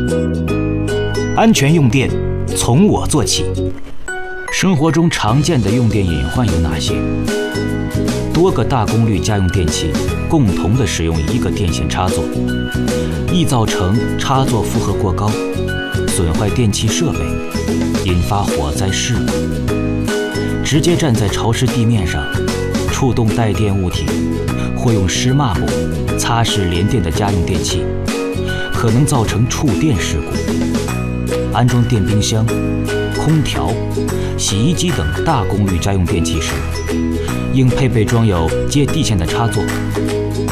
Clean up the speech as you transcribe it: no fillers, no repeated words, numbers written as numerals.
安全用电，从我做起。生活中常见的用电隐患有哪些？多个大功率家用电器共同的使用一个电线插座，易造成插座负荷过高，损坏电器设备，引发火灾事故。直接站在潮湿地面上，触动带电物体，或用湿抹布擦拭连电的家用电器，可能造成触电事故。安装电冰箱、空调、洗衣机等大功率家用电器时，应配备装有接地线的插座，